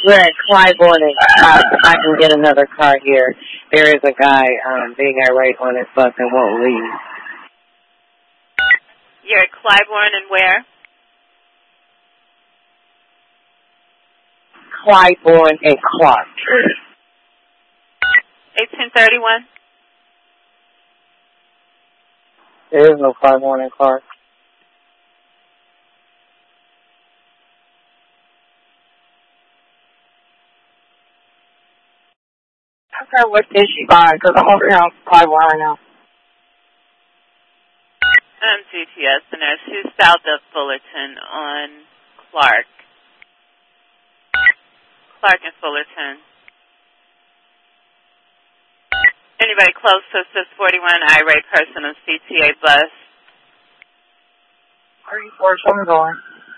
We're at Clybourne and I can get another car here. There is a guy being irate on his bus and won't leave. You're at Clybourne and where? Clybourne and Clark. 1831? There is no Clybourne and Clark. Okay, what is she buying? Because I'm over here on Clybourne right now. I'm GPS, and she's south of Fullerton on Clark. Clark and Fullerton. Anybody close to 641, irate person on CTA bus? 34, I'm going.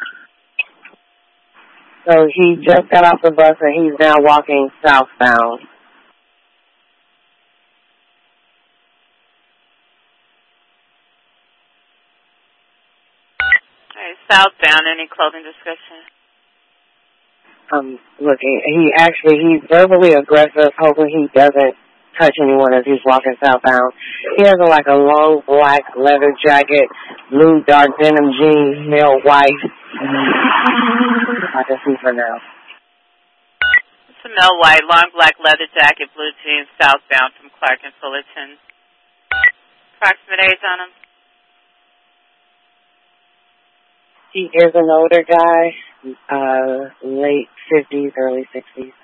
So he just got off the bus and he's now walking southbound. All right, southbound, any clothing description? He's verbally aggressive, hoping he doesn't touch anyone as he's walking southbound. He has a long black leather jacket, blue dark denim jeans, male white. I can see for now. It's a male white, long black leather jacket, blue jeans, southbound from Clark and Fullerton. Approximate age on him? He is an older guy, late 50s, early 60s.